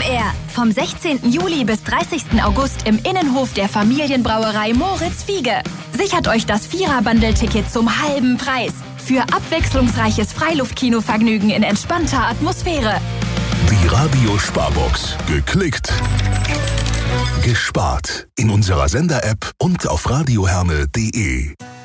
Air. Vom 16. Juli bis 30. August im Innenhof der Familienbrauerei Moritz Fiege. Sichert euch das Vierer-Bundle-Ticket zum halben Preis. Für abwechslungsreiches Freiluftkinovergnügen in entspannter Atmosphäre. Die Radio-Sparbox. Geklickt. Gespart. In unserer Sender-App und auf radioherne.de.